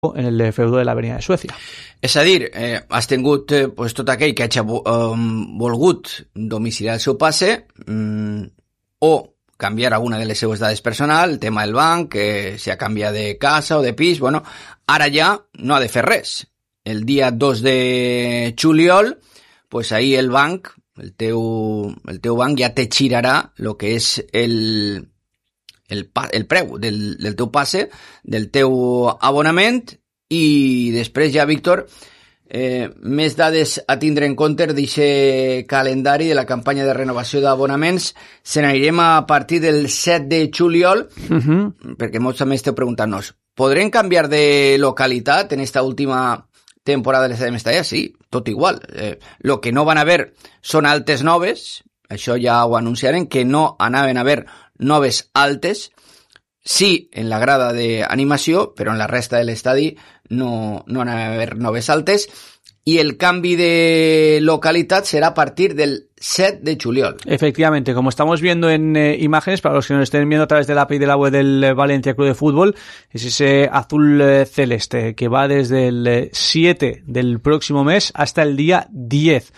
en el feudo de la Avenida de Suecia. És a dir, has tingut pues, tot aquell que hagi volgut domiciliar el seu passe o canviar alguna de les seues dades personals, el tema del banc, que si ha canviat de casa o de pis, bueno, ara ja no ha de fer res. El dia 2 de juliol, pues ahí el banc, el teu banc ja te girarà el que és el preu del teu passe, del teu abonament, i després ja, Víctor, més dades a tindre en compte d'aquest calendari de la campanya de renovació d'abonaments. Se n'anirem a partir del 7 de juliol, perquè molts també esteu preguntant-nos, ¿podrem canviar de localitat en esta última temporada de l'Estadi Mestalla? Sí, tot igual. Lo que no van a haver són altes noves, això ja ho anunciaren, que no anaven a haver noves altes, sí en la grada d'animació, però en la resta de l'estadi no van a haver noves altes, y el canvi de localidad será a partir del 7 de juliol. Efectivamente, como estamos viendo en imágenes, para los que nos estén viendo a través de la API de la web del Valencia Club de Fútbol, es ese azul celeste que va desde el 7 del próximo mes hasta el día 10.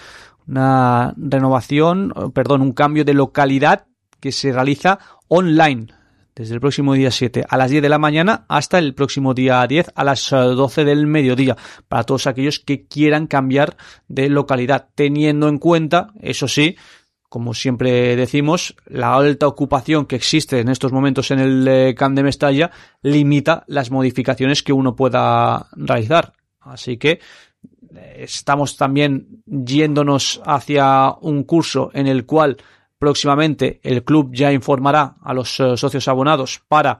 Un cambio de localidad que se realiza online desde el próximo día 7 a las 10 de la mañana hasta el próximo día 10 a las 12 del mediodía, para todos aquellos que quieran cambiar de localidad, teniendo en cuenta, eso sí, como siempre decimos, la alta ocupación que existe en estos momentos en el Camp de Mestalla limita las modificaciones que uno pueda realizar. Así que estamos también yéndonos hacia un curso en el cual próximamente el club ya informará a los socios abonados para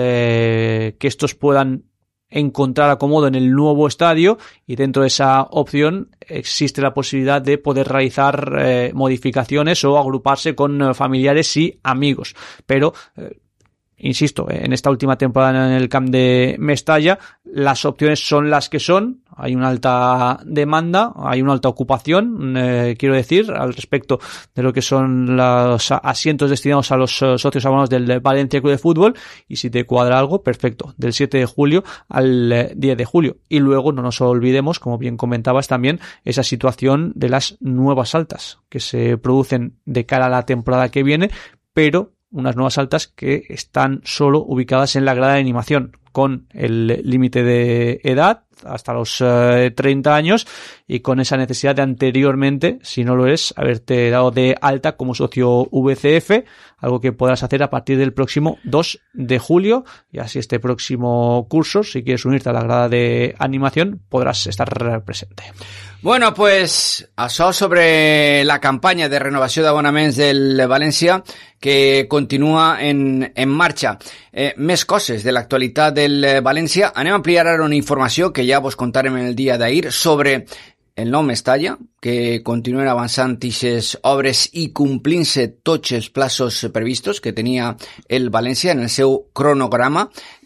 que estos puedan encontrar acomodo en el nuevo estadio, y dentro de esa opción existe la posibilidad de poder realizar modificaciones o agruparse con familiares y amigos. Pero insisto, en esta última temporada en el Camp de Mestalla las opciones son las que son. Hay una alta demanda, hay una alta ocupación, quiero decir, al respecto de lo que son los asientos destinados a los socios abonados del Valencia Club de Fútbol, y si te cuadra algo, perfecto, del 7 de julio al 10 de julio. Y luego no nos olvidemos, como bien comentabas también, esa situación de las nuevas altas que se producen de cara a la temporada que viene, pero unas nuevas altas que están solo ubicadas en la grada de animación, con el límite de edad hasta los 30 años, y con esa necesidad de anteriormente, si no lo eres, haberte dado de alta como socio VCF, algo que podrás hacer a partir del próximo 2 de julio, y así este próximo curso, si quieres unirte a la grada de animación, podrás estar presente. Bueno, pues això sobre la campanya de renovació d'abonaments del València, que continua en marxa. Més coses de l'actualitat del València. Anem a ampliar ara una informació que ja vos contarem en el dia d'ahir sobre el nou Mestalla, que continuen avançant aquestes obres i complint-se tots els plaços previstos que tenia el València en el seu cronograma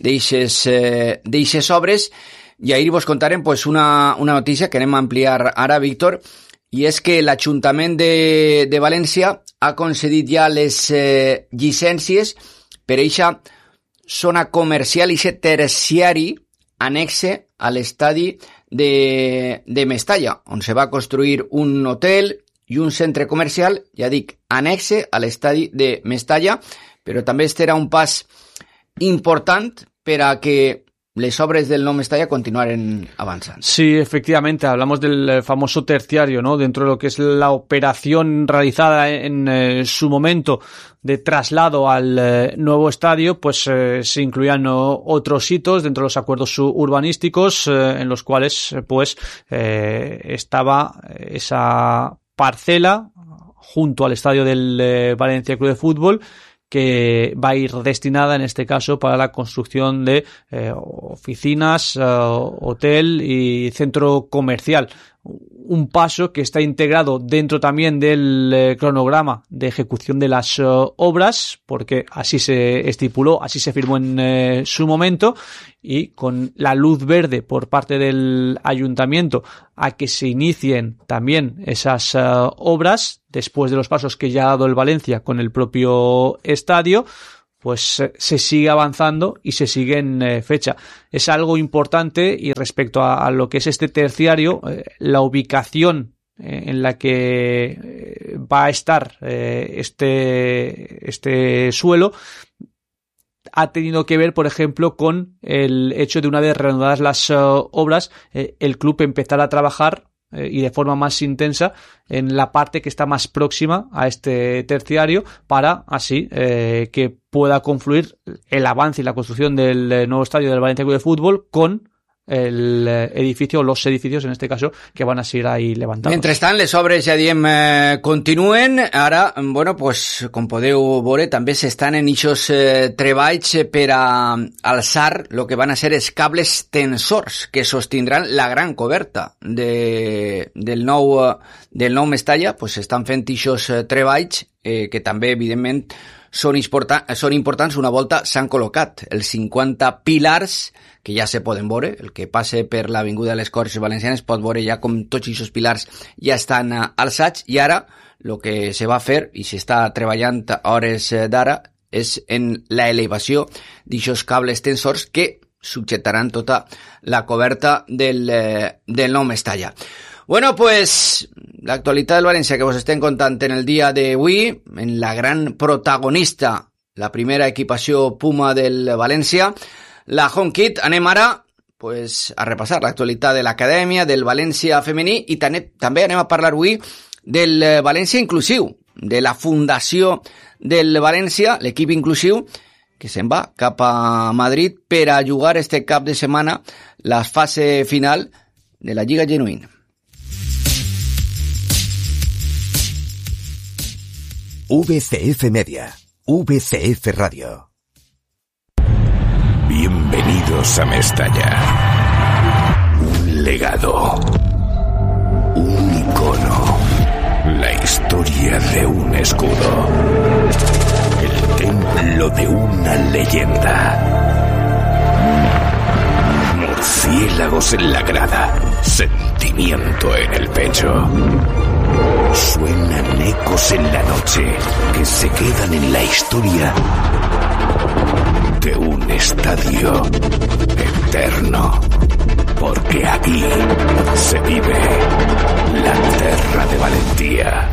d'eixes obres. I ahir vos contarem pues, una notícia que anem a ampliar ara, Víctor, i és que l'Ajuntament de València ha concedit ja les llicències per a eixa zona comercial i terciari anexe a l'estadi de Mestalla, on se va construir un hotel i un centre comercial, ja dic, anexe a l'estadi de Mestalla, però també este era un pas important per a que les obras del nou Mestalla continuaren avanzando. Sí, efectivamente, hablamos del famoso terciario, ¿no? Dentro de lo que es la operación realizada en su momento de traslado al nuevo estadio, pues se incluían otros hitos dentro de los acuerdos urbanísticos en los cuales pues estaba esa parcela junto al estadio del Valencia Club de Fútbol, que va a ir destinada en este caso para la construcción de oficinas, hotel y centro comercial. Un paso que está integrado dentro también del cronograma de ejecución de las obras, porque así se estipuló, así se firmó en su momento, y con la luz verde por parte del ayuntamiento a que se inicien también esas obras después de los pasos que ya ha dado el Valencia con el propio estadio, pues se sigue avanzando y se sigue en fecha. Es algo importante, y respecto a lo que es este terciario, la ubicación en la que va a estar este suelo ha tenido que ver, por ejemplo, con el hecho de, una vez reanudadas las obras, el club empezar a trabajar y de forma más intensa en la parte que está más próxima a este terciario, para así que pueda confluir el avance y la construcción del nuevo estadio del Valencia Club de Fútbol con el edificio, o los edificios en este caso, que van a seguir ahí levantados. Mentrestant, les obres, ja diem, continuen. Ara, bueno, pues, com podeu veure, també s'estan en ixos treballs per a alçar lo que van a ser els cables tensors que sostindran la gran coberta del nou Mestalla. Pues s'estan fent ixos treballs que també, evidentment, són importants. Una volta s'han col·locat els 50 pilars que ja se poden veure. El que passe per l'avinguda de les Corts Valencianes pot veure ja com tots aquests pilars ja estan alçats, i ara el que se va fer i s'està treballant a hores d'ara és en la elevació d'aquests cables tensors que subjetaran tota la coberta del nou Mestalla. Bueno, pues l'actualitat del València que vos estem contant en el dia d'avui, en la gran protagonista, la primera equipació Puma del València, la Home Kit. Anem ara pues a repassar l'actualitat de l'acadèmia, del València femení, i també anem a parlar avui del València inclusiu, de la fundació del València, l'equip inclusiu, que se'n va cap a Madrid per a jugar este cap de setmana la fase final de la Lliga Genuïna. VCF Media, VCF Radio. Bienvenidos a Mestalla. Un legado. Un icono. La historia de un escudo. El templo de una leyenda. Murciélagos en la grada. Sentimiento en el pecho. Suenan ecos en la noche que se quedan en la historia de un estadio eterno, porque aquí se vive la terra de valentía.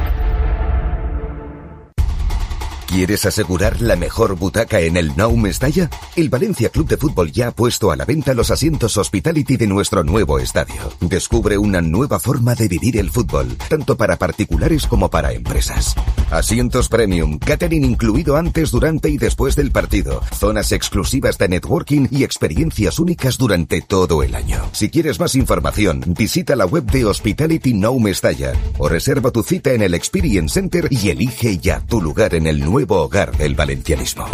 ¿Quieres asegurar la mejor butaca en el Nou Mestalla? El Valencia Club de Fútbol ya ha puesto a la venta los asientos Hospitality de nuestro nuevo estadio. Descubre una nueva forma de vivir el fútbol, tanto para particulares como para empresas. Asientos premium, catering incluido antes, durante y después del partido, zonas exclusivas de networking y experiencias únicas durante todo el año. Si quieres más información, visita la web de Hospitality Nou Mestalla o reserva tu cita en el Experience Center y elige ya tu lugar en el nuevo hogar del valencianismo.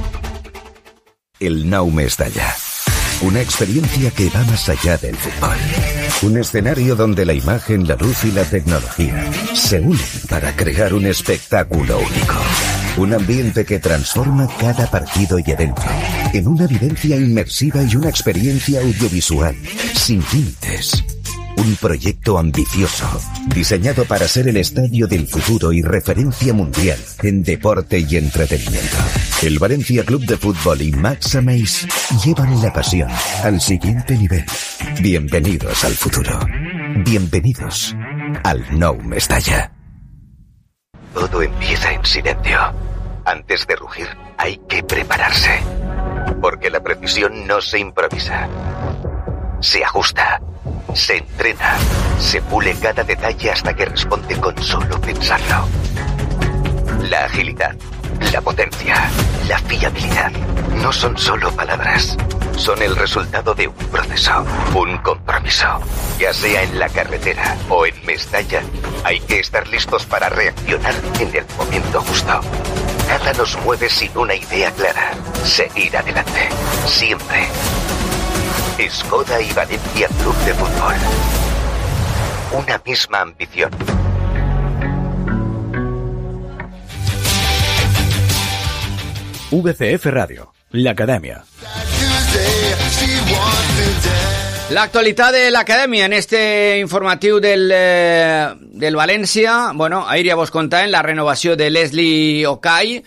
El Nou Mestalla. Una experiencia que va más allá del fútbol. Un escenario donde la imagen, la luz y la tecnología se unen para crear un espectáculo único. Un ambiente que transforma cada partido y evento en una vivencia inmersiva y una experiencia audiovisual sin límites. Un proyecto ambicioso, diseñado para ser el estadio del futuro y referencia mundial en deporte y entretenimiento. El Valencia Club de Fútbol y Max Ameis llevan la pasión al siguiente nivel. Bienvenidos al futuro. Bienvenidos al Nou Mestalla. Todo empieza en silencio. Antes de rugir, hay que prepararse. Porque la precisión no se improvisa. Se ajusta. Se entrena, se pule cada detalle hasta que responde con solo pensarlo. La agilidad, la potencia, la fiabilidad no son solo palabras, son el resultado de un proceso, un compromiso. Ya sea en la carretera o en Mestalla, hay que estar listos para reaccionar en el momento justo. Nada nos mueve sin una idea clara, seguir adelante, siempre. Skoda y Valencia Club de Fútbol. Una misma ambición. VCF Radio, la Academia. L'actualitat de l'acadèmia en este informatiu del València. Bueno, ahir ja vos contàvem la renovació de Leslie Okai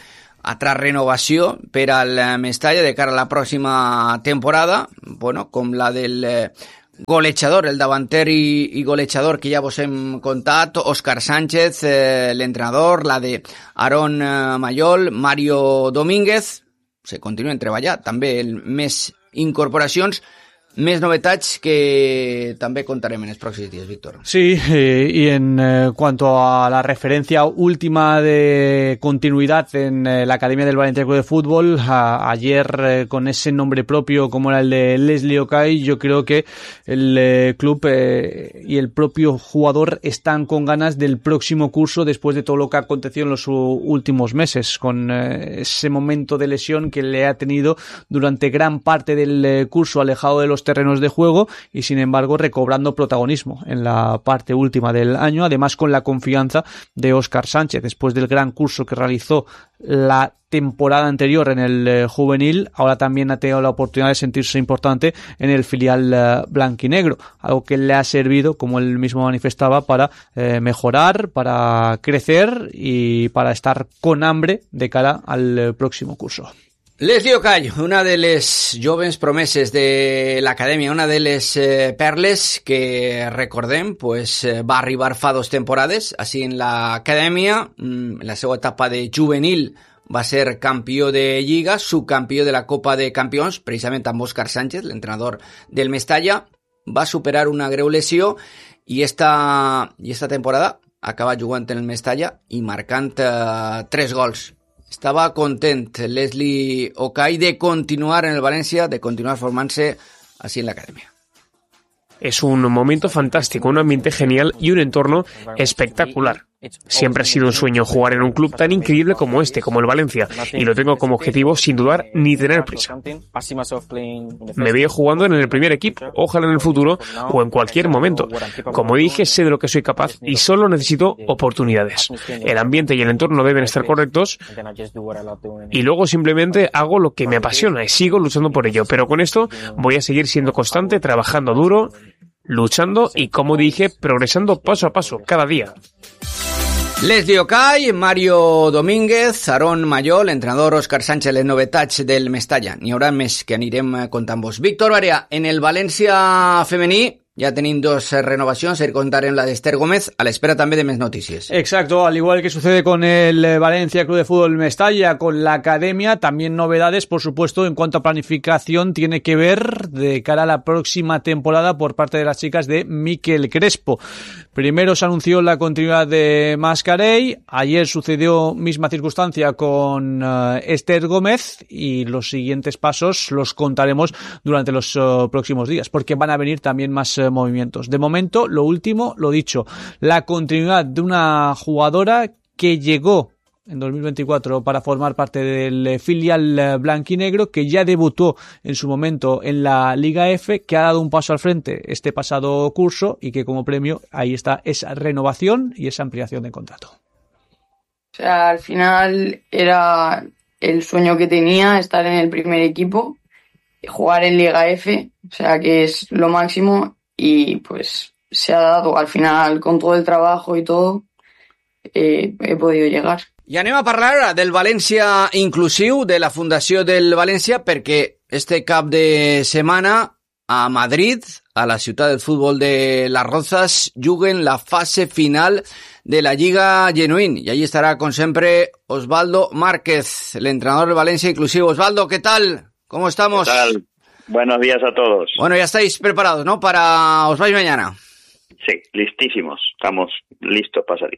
altra renovació per al Mestalla de cara a la pròxima temporada, bueno, com la del golejador, el davanter i golejador que ja vos hem contat, Òscar Sánchez, l'entrenador, la de Aaron Mayol, Mario Domínguez. Se continuen treballant també més incorporacions, més novetats que també contarem en els pròxims días, Víctor. Sí, y en cuanto a la referencia última de continuidad en la Academia del Valencia Club de Fútbol, ayer con ese nombre propio como era el de Leslie Okai, yo creo que el club y el propio jugador están con ganas del próximo curso después de todo lo que ha acontecido en los últimos meses, con ese momento de lesión que le ha tenido durante gran parte del curso alejado de los terrenos de juego y sin embargo recobrando protagonismo en la parte última del año, además con la confianza de Òscar Sánchez después del gran curso que realizó la temporada anterior en el juvenil. Ahora también ha tenido la oportunidad de sentirse importante en el filial blanquinegro, algo que le ha servido, como él mismo manifestaba, para mejorar, para crecer y para estar con hambre de cara al próximo curso. Leslie Okai, una de les joves promeses de l'acadèmia, una de les perles que, recordem, pues, va arribar fa 2 temporades així en l'acadèmia. En la seva etapa de juvenil va ser campió de Lliga, subcampió de la Copa de Campions, precisament amb Òscar Sánchez, l'entrenador del Mestalla. Va superar una greu lesió i esta temporada acaba jugant en el Mestalla i marcant 3 gols. Estava content Leslie Okai de continuar en el Valencia, de continuar formándose así en la academia. Es un momento fantástico, un ambiente genial y un entorno espectacular. Siempre ha sido un sueño jugar en un club tan increíble como este, como el Valencia, y lo tengo como objetivo sin dudar ni tener prisa. Me veo jugando en el primer equipo, ojalá en el futuro o en cualquier momento. Como dije, sé de lo que soy capaz y solo necesito oportunidades. El ambiente y el entorno deben estar correctos y luego simplemente hago lo que me apasiona y sigo luchando por ello. Pero con esto voy a seguir siendo constante, trabajando duro, luchando y, como dije, progresando paso a paso, cada día. Leslie Okai, Mario Domínguez, Aaron Mayol, l'entrenador Òscar Sánchez, les novetats del Mestalla. N'hi haurà més que anirem contant-vos. Víctor Barea, en el València femení ya tenim 2 renovacions, contarem la de Esther Gómez, a la espera también de más noticias. Exacto, al igual que sucede con el Valencia Club de Fútbol Mestalla, con la academia, también novedades, por supuesto, en cuanto a planificación, tiene que ver de cara a la próxima temporada por parte de las chicas de Miquel Crespo. Primero se anunció la continuidad de Mascarell, ayer sucedió misma circunstancia con Esther Gómez y los siguientes pasos los contaremos durante los próximos días, porque van a venir también más movimientos. De momento, lo último, lo dicho, la continuidad de una jugadora que llegó en 2024 para formar parte del filial blanquinegro, que ya debutó en su momento en la Liga F, que ha dado un paso al frente este pasado curso y que como premio ahí está esa renovación y esa ampliación de contrato. O sea, al final era el sueño que tenía, estar en el primer equipo, jugar en Liga F, o sea que es lo máximo. Y pues se ha dado al final, con todo el trabajo y todo, he podido llegar. I anem a parlar ara del València Inclusiu, de la Fundació del València, perquè este cap de setmana a Madrid, a la ciutat del futbol de Las Rozas, juguen la fase final de la Lliga Genuín. Y allí estará, con siempre, Osvaldo Márquez, el entrenador del València Inclusiu. Osvaldo, ¿qué tal? ¿Cómo estamos? ¿Qué tal? Buenos días a todos. Bueno, ya estáis preparados, ¿no? Para os vais mañana. Sí, listísimos. Estamos listos para salir.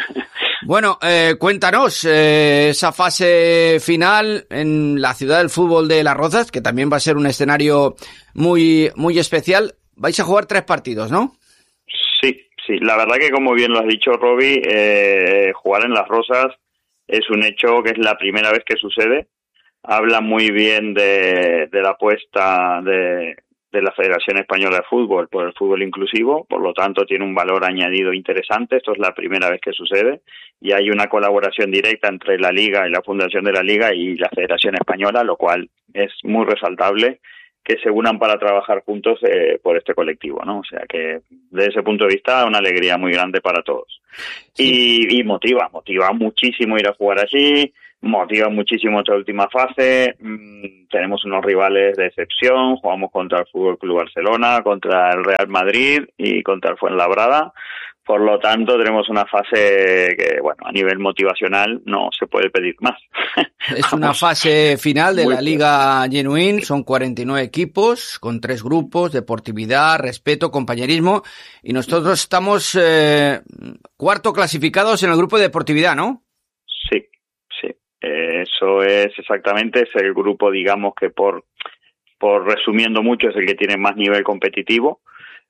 Bueno, cuéntanos esa fase final en la ciudad del fútbol de Las Rozas, que también va a ser un escenario muy, muy especial. Vais a jugar 3 partidos, ¿no? Sí. La verdad que, como bien lo has dicho, Roby, jugar en Las Rozas es un hecho que es la primera vez que sucede. Habla muy bien de la apuesta de la Federación Española de Fútbol por el fútbol inclusivo, por lo tanto tiene un valor añadido interesante. Esto es la primera vez que sucede y hay una colaboración directa entre la Liga y la Fundación de la Liga y la Federación Española, lo cual es muy resaltable que se unan para trabajar juntos por este colectivo, ¿no? O sea que desde ese punto de vista una alegría muy grande para todos. Sí. Y motiva muchísimo ir a jugar allí. motiva muchísimo esta última fase. Tenemos unos rivales de excepción, jugamos contra el Fútbol Club Barcelona, contra el Real Madrid y contra el Fuenlabrada. Por lo tanto, tenemos una fase que, bueno, a nivel motivacional no se puede pedir más. Es una fase final de la Liga Genuine, son 49 equipos con 3 grupos, deportividad, respeto, compañerismo, y nosotros estamos cuarto clasificados en el grupo de deportividad, ¿no? Sí. Eso es exactamente, es el grupo, digamos, que por resumiendo mucho, es el que tiene más nivel competitivo.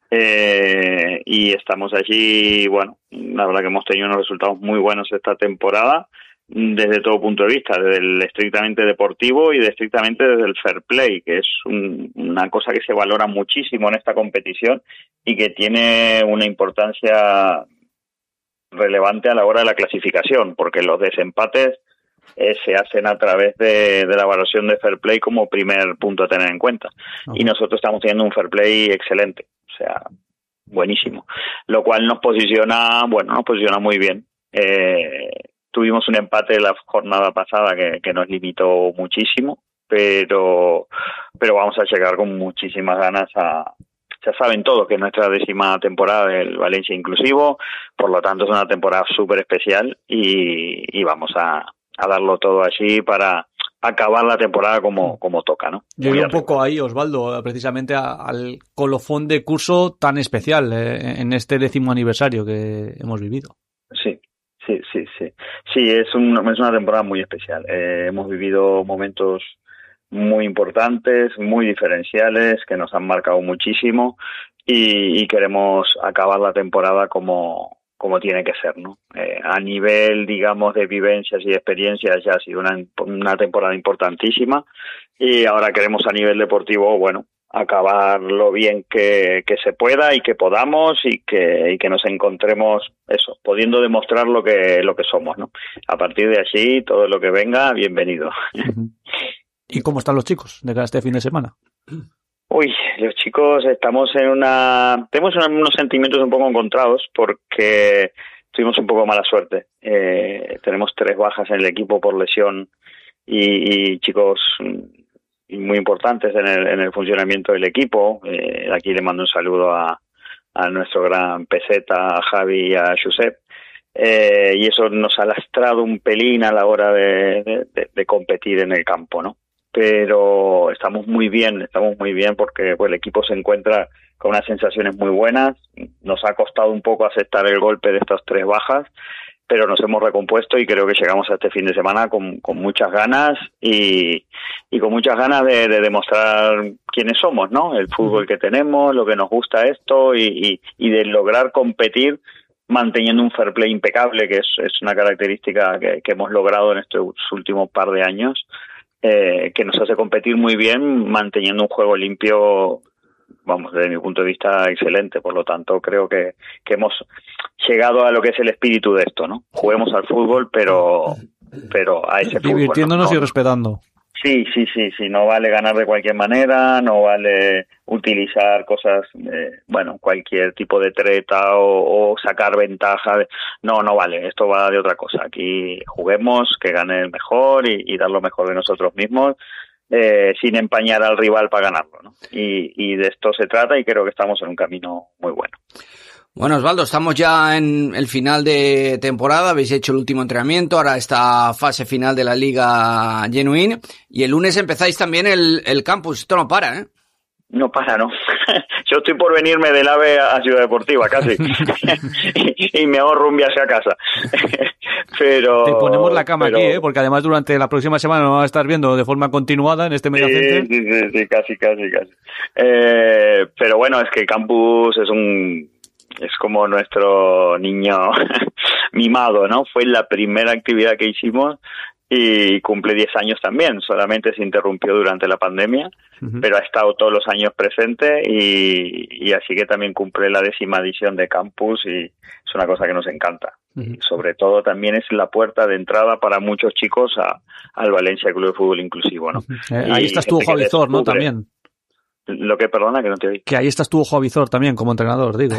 Y estamos allí, bueno, la verdad que hemos tenido unos resultados muy buenos esta temporada desde todo punto de vista, desde el estrictamente deportivo y estrictamente desde el fair play, que es una cosa que se valora muchísimo en esta competición y que tiene una importancia relevante a la hora de la clasificación, porque los desempates se hacen a través de la evaluación de fair play como primer punto a tener en cuenta. Y nosotros estamos teniendo un fair play excelente, o sea, buenísimo, lo cual nos posiciona muy bien. Tuvimos un empate la jornada pasada que nos limitó muchísimo, pero vamos a llegar con muchísimas ganas ya saben todos que es nuestra 10ª temporada del Valencia Inclusivo, por lo tanto es una temporada súper especial y vamos a darlo todo allí para acabar la temporada como toca, ¿no? Llegué un poco ahí, Osvaldo, precisamente al colofón de curso tan especial en este 10º aniversario que hemos vivido. Sí, es una temporada muy especial. Hemos vivido momentos muy importantes, muy diferenciales, que nos han marcado muchísimo y queremos acabar la temporada como tiene que ser, ¿no? A nivel, digamos, de vivencias y experiencias ya ha sido una temporada importantísima y ahora queremos a nivel deportivo, bueno, acabar lo bien que se pueda y que podamos y que nos encontremos eso, pudiendo demostrar lo que somos, ¿no? A partir de allí, todo lo que venga, bienvenido. ¿Y cómo están los chicos de cara a este fin de semana? Uy, los chicos tenemos unos sentimientos un poco encontrados porque tuvimos un poco mala suerte. Tenemos 3 bajas en el equipo por lesión y chicos muy importantes en el funcionamiento del equipo. Aquí le mando un saludo a nuestro gran peseta, a Javi y a Josep. Y eso nos ha lastrado un pelín a la hora de competir en el campo, ¿no? Pero estamos muy bien porque el equipo se encuentra con unas sensaciones muy buenas. Nos ha costado un poco aceptar el golpe de estas 3 bajas, pero nos hemos recompuesto y creo que llegamos a este fin de semana con muchas ganas y con muchas ganas de demostrar quiénes somos, ¿no? El fútbol que tenemos, lo que nos gusta esto y de lograr competir manteniendo un fair play impecable, que es una característica que hemos logrado en estos últimos par de años, que nos hace competir muy bien manteniendo un juego limpio, vamos, desde mi punto de vista, excelente. Por lo tanto, creo que hemos llegado a lo que es el espíritu de esto, ¿no? Juguemos al fútbol, pero a ese fútbol, divirtiéndonos, ¿no? Y respetando. Sí, no vale ganar de cualquier manera, no vale utilizar cosas, cualquier tipo de treta o sacar ventaja. No vale, esto va de otra cosa. Aquí juguemos, que gane el mejor y dar lo mejor de nosotros mismos, sin empañar al rival para ganarlo, ¿no? Y de esto se trata y creo que estamos en un camino muy bueno. Bueno, Osvaldo, estamos ya en el final de temporada, habéis hecho el último entrenamiento, ahora esta fase final de la Liga Genuine, y el lunes empezáis también el campus. Esto no para, ¿eh? No para, ¿no? Yo estoy por venirme del AVE a Ciudad Deportiva, casi, y me ahorro un viaje a casa. Pero te ponemos la cama aquí, porque además durante la próxima semana nos vas a estar viendo de forma continuada en este medio center. Sí, casi. Pero bueno, es que el campus es como nuestro niño mimado, ¿no? Fue la primera actividad que hicimos y cumple 10 años también. Solamente se interrumpió durante la pandemia, pero ha estado todos los años presente y así que también cumple la 10ª edición de Campus y es una cosa que nos encanta. Y sobre todo también es la puerta de entrada para muchos chicos al Valencia Club de Fútbol Inclusivo, ¿no? Ahí estás tú, Javi Zor, ¿no? También. Lo que, perdona, que no te oí. Que ahí estás tú, Ojo Avizor, también, como entrenador, digo.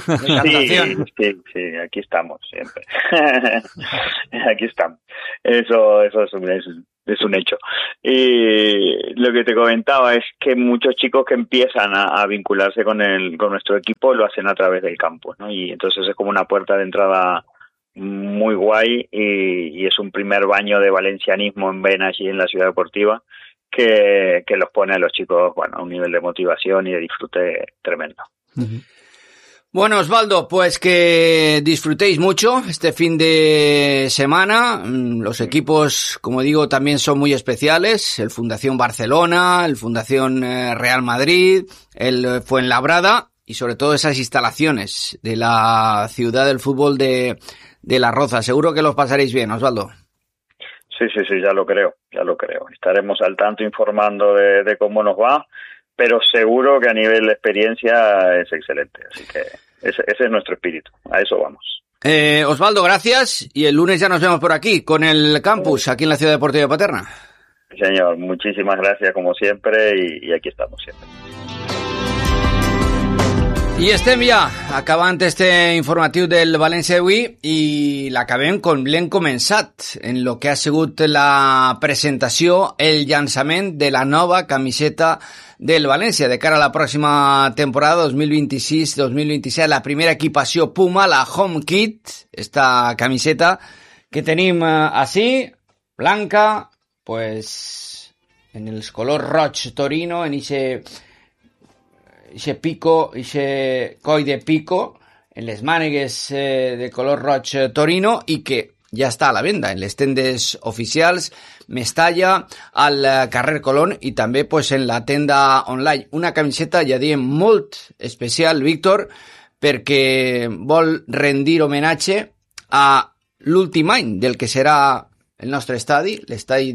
Sí, aquí estamos siempre. Aquí estamos. Eso es un hecho. Y lo que te comentaba es que muchos chicos que empiezan a vincularse con nuestro equipo lo hacen a través del campus, ¿no? Y entonces es como una puerta de entrada muy guay y es un primer baño de valencianismo en vena allí en la ciudad deportiva que los pone a los chicos, bueno, a un nivel de motivación y de disfrute tremendo. Uh-huh. Bueno, Osvaldo, pues que disfrutéis mucho este fin de semana. Los equipos, como digo, también son muy especiales. El Fundación Barcelona, el Fundación Real Madrid, el Fuenlabrada y sobre todo esas instalaciones de la ciudad del fútbol de La Roza. Seguro que los pasaréis bien, Osvaldo. Sí, ya lo creo. Estaremos al tanto informando de cómo nos va, pero seguro que a nivel de experiencia es excelente. Así que ese es nuestro espíritu, a eso vamos. Osvaldo, gracias, y el lunes ya nos vemos por aquí, con el campus, aquí en la Ciudad Deportiva de Paterna. Señor, muchísimas gracias como siempre y aquí estamos siempre. I estem ja acabant este informatiu del València avui i l'acabem com l'hem començat en lo que ha sigut la presentació, el llançament de la nova camiseta del València de cara a la pròxima temporada 2026-2027, la primera equipació Puma, la Home Kit, esta camiseta que tenim així, blanca, pues en els colors roig Torino, en ese pico, ese coll de pico, en les mànegues de color roig Torino i que ja està a la venda en les tendes oficials Mestalla, al carrer Colón i també pues, en la tenda online. Una camiseta, ja diem, molt especial, Víctor, perquè vol rendir homenatge a l'últim any del que serà el nostre estadi, l'estadi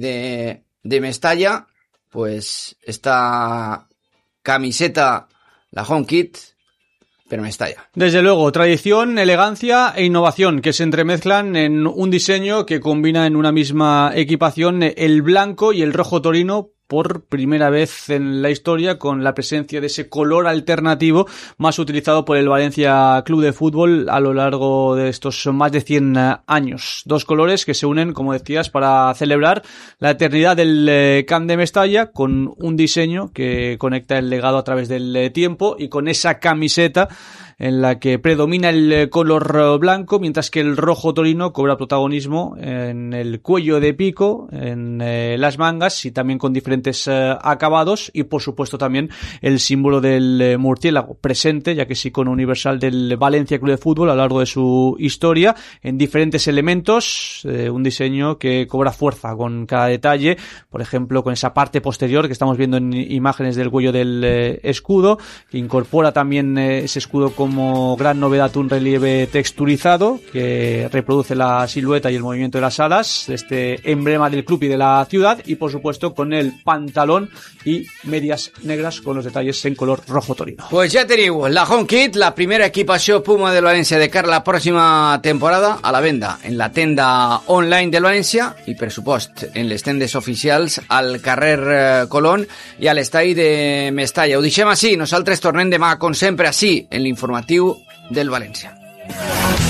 de Mestalla, pues esta camiseta, la Home Kit, pero Mestalla. Desde luego, tradición, elegancia e innovación que se entremezclan en un diseño que combina en una misma equipación el blanco y el rojo Torino por primera vez en la historia, con la presencia de ese color alternativo más utilizado por el Valencia Club de Fútbol a lo largo de estos más de 100 años. Dos colores que se unen, como decías, para celebrar la eternidad del Camp de Mestalla, con un diseño que conecta el legado a través del tiempo y con esa camiseta en la que predomina el color blanco, mientras que el rojo Torino cobra protagonismo en el cuello de pico, en las mangas y también con diferentes acabados, y por supuesto también el símbolo del murciélago presente, ya que es icono universal del Valencia Club de Fútbol a lo largo de su historia, en diferentes elementos, un diseño que cobra fuerza con cada detalle, por ejemplo con esa parte posterior que estamos viendo en imágenes del cuello del escudo, que incorpora también ese escudo como gran novedad un relieve texturizado que reproduce la silueta y el movimiento de las alas, este emblema del club y de la ciudad, y por supuesto con el pantalón y medias negras con los detalles en color rojo Torino. Pues ja teniu la Home Kit, la primera equipació Puma del València de cara a la pròxima temporada, a la venda en la tenda online del València i per supost en les tendes oficials al carrer Colón i a l'estadi de Mestalla. Ho deixem així, nosaltres tornem demà com sempre així en l'informatiu del València.